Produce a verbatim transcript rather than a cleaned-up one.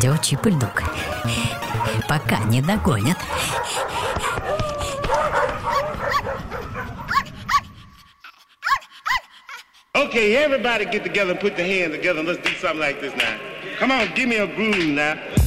радио Чип и Дук. Пока не догонят. Okay, everybody get together and put their hands together and let's do something like this now. Come on, give me a groove now.